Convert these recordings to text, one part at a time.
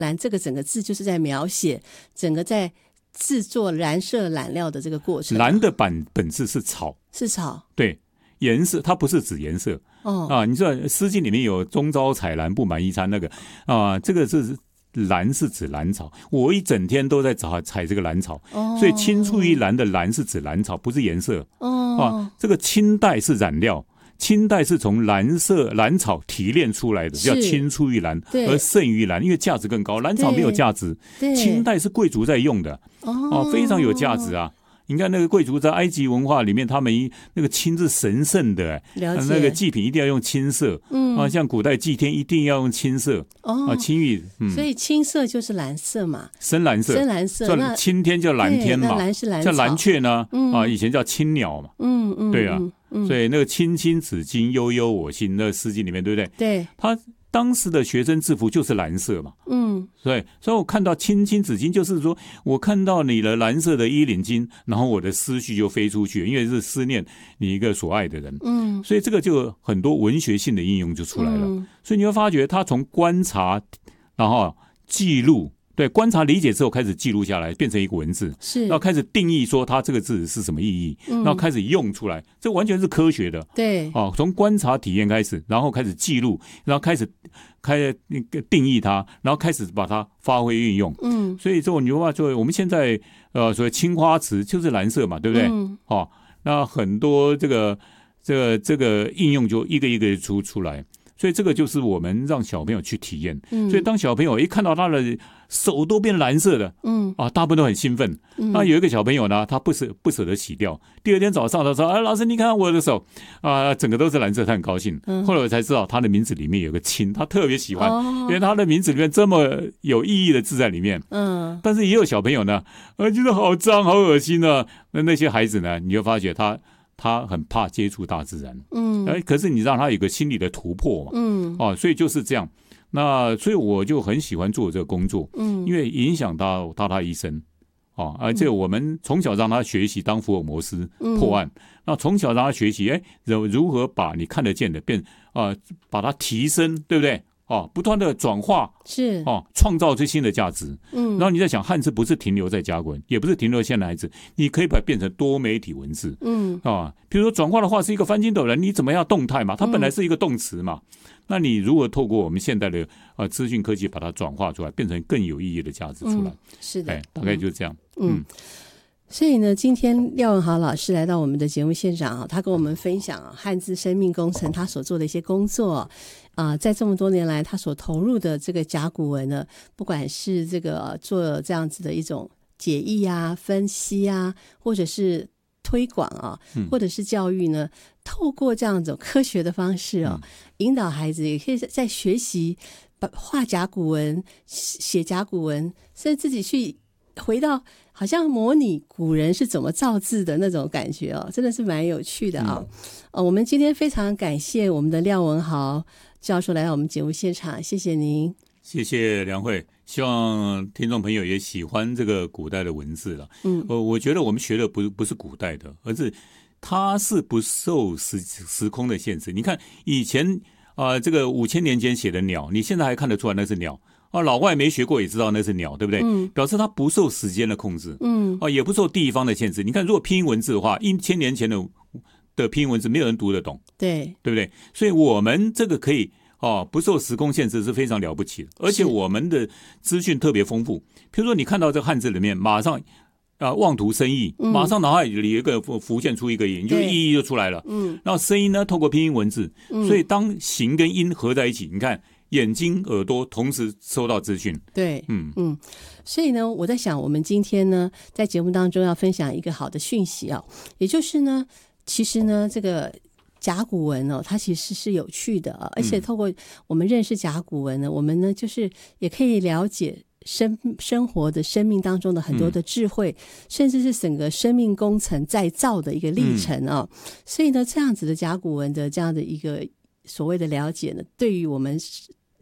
蓝这个整个字就是在描写整个在制作染色染料的这个过程。 蓝的本质是草， 是草， 对，颜色它不是指颜色。你知道《诗经》里面有中朝采兰不满衣餐那个这个是兰是指兰草，我一整天都在采这个兰草，所以青出于蓝的蓝是指兰草，不是颜色。这个青黛是染料，青黛是从蓝草提炼出来的，叫青出于蓝而胜于蓝，因为价值更高。蓝草没有价值，青黛是贵族在用的，非常有价值啊。你看那个贵族在埃及文化里面，他们那个青是神圣的，那个祭品一定要用青色，像古代祭天一定要用青色，青玉， 所以青色就是蓝色嘛， 深蓝色， 那青天叫蓝天嘛， 蓝是蓝像蓝雀呢，以前叫青鸟嘛，对啊，所以那个青青子衿，悠悠我心，那个诗经里面对不对？ 对， 他当时的学生制服就是蓝色嘛，所以我看到青青子衿，就是说我看到你的蓝色的衣领巾，然后我的思绪就飞出去，因为是思念你一个所爱的人，所以这个就很多文学性的应用就出来了，所以你会发觉他从观察，然后记录。对，观察理解之后开始记录下来，变成一个文字， 是， 然后开始定义说它这个字是什么意义，然后开始用出来，这完全是科学的。 对， 从观察体验开始，然后开始记录，然后开始定义它，然后开始把它发挥运用。所以这种牛话，作为我们现在所谓青花瓷就是蓝色嘛，对不对？那很多这个应用就一个一个出来。所以这个就是我们让小朋友去体验。所以当小朋友一看到他的手都变蓝色的，大部分都很兴奋。那有一个小朋友呢，他不舍得洗掉，第二天早上他说：“老师，你看我的手整个都是蓝色。”他很高兴。后来我才知道他的名字里面有个青，他特别喜欢，因为他的名字里面这么有意义的字在里面。但是也有小朋友呢，觉得好脏好恶心啊。那些孩子呢，你就发觉他很怕接触大自然，可是你让他有个心理的突破嘛，所以就是这样。那所以我就很喜欢做这个工作，因为影响到他一生，而且我们从小让他学习当福尔摩斯破案，那从小让他学习，如何把你看得见的把它提升，对不对？不断的转化， 是创造最新的价值。然后你在想，汉字不是停留在甲骨文，也不是停留在现代字，你可以把它变成多媒体文字。比如说转化的话是一个翻筋斗人，你怎么样动态嘛？它本来是一个动词嘛。那你如果透过我们现代的资讯科技把它转化出来，变成更有意义的价值出来， 是的， 大概就是这样。 所以呢，今天廖文豪老师来到我们的节目现场，他跟我们分享汉字生命工程他所做的一些工作在这么多年来他所投入的这个甲骨文呢，不管是这个做这样子的一种解译分析或者是推广或者是教育呢，透过这样一种科学的方式引导孩子也可以在学习画甲骨文、写甲骨文，甚至自己去回到好像模拟古人是怎么造字的那种感觉真的是蛮有趣的我们今天非常感谢我们的廖文豪教授来到我们节目现场，谢谢您。 谢谢梁慧，希望听众朋友也喜欢这个古代的文字了。我觉得我们学的不是古代的，而是它是不受时空的限制。你看以前这个5000年前写的鸟，你现在还看得出来那是鸟老外没学过也知道那是鸟，对不对？表示它不受时间的控制，也不受地方的限制。你看，如果拼音文字的话，1000年前的拼音文字没有人读得懂，对不对？所以我们这个可以不受时空限制是非常了不起的，而且我们的资讯特别丰富。比如说你看到这个汉字里面，马上望图生义，马上脑海里有一个浮现出一个音，就意义就出来了。然后声音呢，透过拼音文字，所以当形跟音合在一起，你看眼睛、耳朵同时收到资讯。对， 所以呢，我在想，我们今天呢，在节目当中要分享一个好的讯息也就是呢，其实呢，这个甲骨文它其实是有趣的而且透过我们认识甲骨文呢，我们呢就是也可以了解生活的生命当中的很多的智慧，甚至是整个生命工程再造的一个历程所以呢，这样子的甲骨文的这样的一个所谓的了解呢，对于我们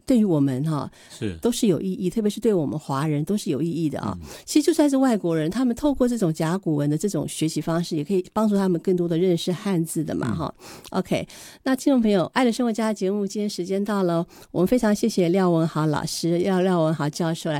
对于我们是都是有意义，特别是对我们华人都是有意义的啊。其实就算是外国人，他们透过这种甲骨文的这种学习方式，也可以帮助他们更多的认识汉字的嘛OK， 那听众朋友，爱的生活家的节目今天时间到了，我们非常谢谢廖文豪老师，廖文豪教授来